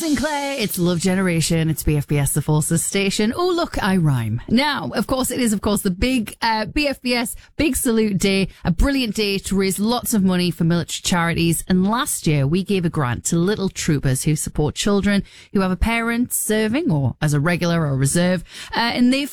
Sinclair, it's Love Generation, it's BFBS, the Forces station. Oh, look, I rhyme. Now, of course, it is, the big BFBS Big Salute Day, a brilliant day to raise lots of money for military charities. And last year, we gave a grant to Little Troopers who support children who have a parent serving or as a regular or reserve. And they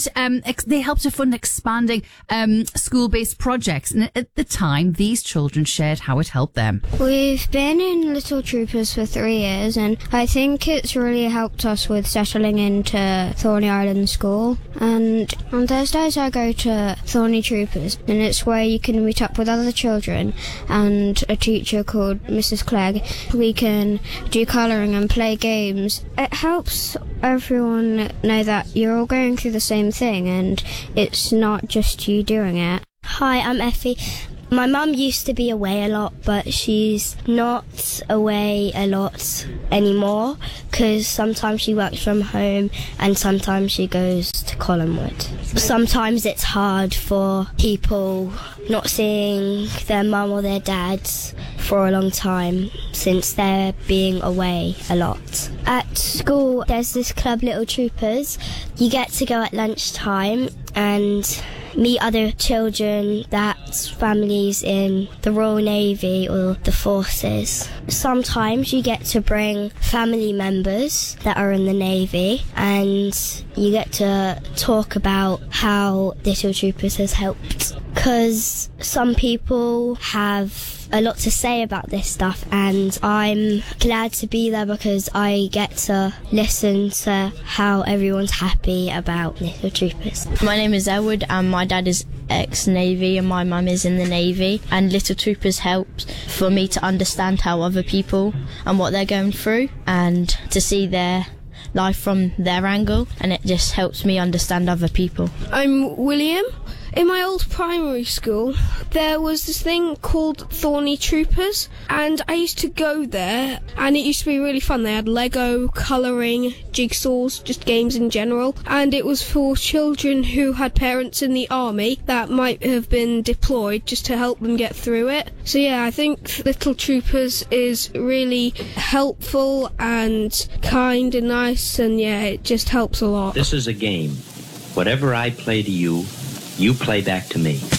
they help to fund expanding school-based projects. And at the time, these children shared how it helped them. We've been in Little Troopers for 3 years, and I think it's really helped us with settling into Thorney Island School. And on Thursdays I go to Thorney Troopers, and it's where you can meet up with other children and a teacher called Mrs. Clegg. We can do colouring and play games. It helps everyone know that you're all going through the same thing and it's not just you doing it. Hi, I'm Effie. My mum used to be away a lot, but she's not away a lot anymore because sometimes she works from home and sometimes she goes to Collinwood. Sometimes it's hard for people not seeing their mum or their dads for a long time since they're being away a lot. At school, there's this club, Little Troopers. You get to go at lunchtime and meet other children that's families in the Royal Navy or the Forces. Sometimes you get to bring family members that are in the Navy and you get to talk about how Little Troopers has helped, because some people have a lot to say about this stuff, and I'm glad to be there because I get to listen to how everyone's happy about Little Troopers. My name is Elwood and my dad is ex-Navy and my mum is in the Navy, and Little Troopers helps for me to understand how other people and what they're going through and to see their life from their angle, and it just helps me understand other people. I'm William. In my old primary school, there was this thing called Thorney Troopers, and I used to go there, and it used to be really fun. They had Lego, colouring, jigsaws, just games in general, and it was for children who had parents in the army that might have been deployed, just to help them get through it. So yeah, I think Little Troopers is really helpful and kind and nice, and yeah, it just helps a lot. This is a game. Whatever I play to you, you play back to me.